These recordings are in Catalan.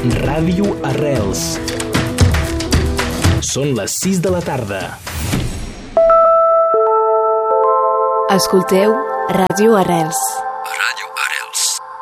Ràdio Arrels. Són les 6 de la tarda. Escolteu Ràdio Arrels. Ràdio Arrels.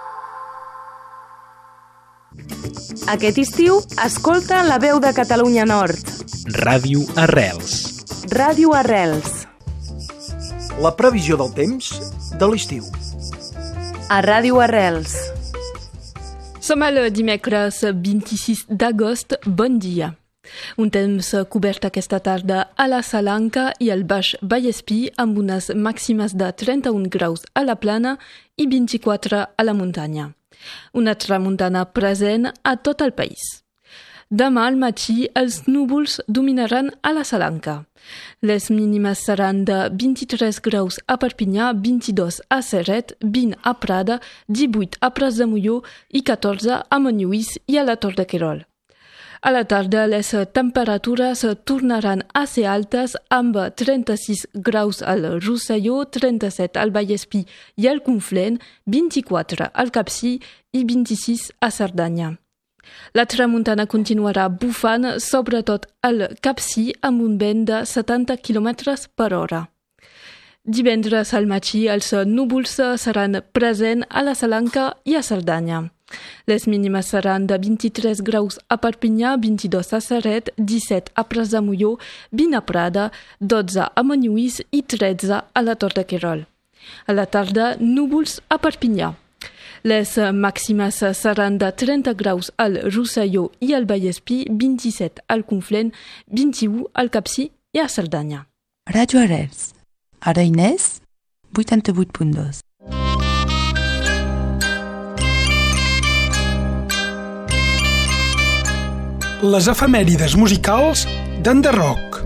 Aquest estiu, escolta la veu de Catalunya Nord. Ràdio Arrels. Ràdio Arrels. La previsió del temps de l'estiu. A Ràdio Arrels. Som el dimecres 26 d'agost. Bon dia. Un temps cobert aquesta tarda a la Salanca i al Baix Vallespir amb unes màximes de 31 graus a la plana i 24 a la muntanya. Una tramuntana present a tot el país. Demà al matí els núvols dominaran a la Salanca. Les mínimes seran de 23 graus a Perpinyà, 22 a Ceret, 20 a Prada, 18 a Pras de Molló i 14 a Montlluís i a la Tor de Querol. A la tarda les temperatures tornaran a ser altes amb 36 graus al Rosselló, 37 al Vallespir i al Conflent, 24 al Capcir i 26 a Cerdanya. La tramuntana continuarà bufant, sobretot al Capcir, amb un vent de 70 km per hora. Divendres al matí els núvols seran presents a la Salanca i a Cerdanya. Les mínimes seran de 23 graus a Perpinyà, 22 a Ceret, 17 a Pras de Molló, 20 a Prada, 12 a Montlluís i 13 a la Tor de Querol. A la tarda, núvols a Perpinyà. Les màximes seran de 30 graus al Rosselló i al Vallespir, 27 al Conflent, 21 al Capcir i a Cerdanya. Ràdio Arrels. Arenys, 88.2. Les efemèrides musicals d'Enderroc.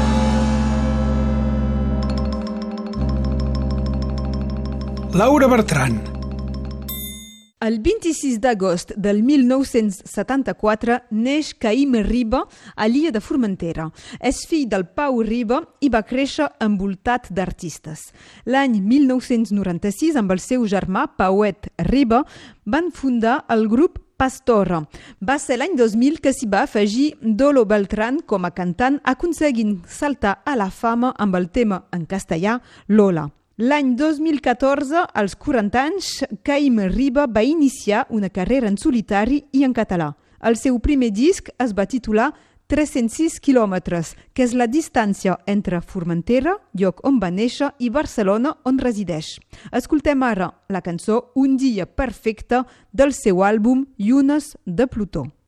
Laura Bertran. El 26 d'agost del 1974 neix Caïm Riba a l'illa de Formentera. És fill del Pau Riba i va créixer envoltat d'artistes. L'any 1996, amb el seu germà Pauet Riba, van fundar el grup Pastora. Va ser l'any 2000 que s'hi va afegir Dolo Beltrán com a cantant, aconseguint saltar a la fama amb el tema en castellà Lola. L'any 2014, als 40 anys, Caïm Riba va iniciar una carrera en solitari i en català. El seu primer disc es va titular 306 quilòmetres, que és la distància entre Formentera, lloc on va néixer, i Barcelona, on resideix. Escoltem ara la cançó Un dia perfecte del seu àlbum Llunes de Plutó.